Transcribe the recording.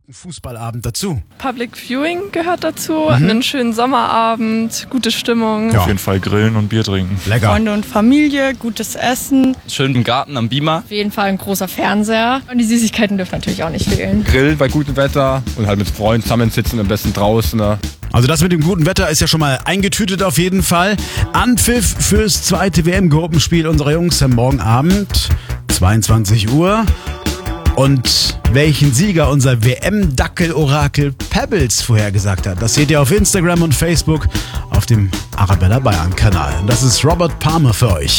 Fußballabend dazu? Public Viewing gehört dazu, einen schönen Sommerabend, gute Stimmung. Ja. Auf jeden Fall grillen und Bier trinken. Lecker. Freunde und Familie, gutes Essen. Schön im Garten am Beamer. Auf jeden Fall ein großer Fernseher. Und die Süßigkeiten dürfen natürlich auch nicht fehlen. Grillen bei gutem Wetter und halt mit Freunden zusammensitzen, am besten draußen. Ne? Also das mit dem guten Wetter ist ja schon mal eingetütet auf jeden Fall. Anpfiff fürs zweite WM-Gruppenspiel unserer Jungs am morgen Abend, 22 Uhr. Und welchen Sieger unser WM-Dackel-Orakel Pebbles vorhergesagt hat, das seht ihr auf Instagram und Facebook auf dem Arabella Bayern-Kanal. Das ist Robert Palmer für euch.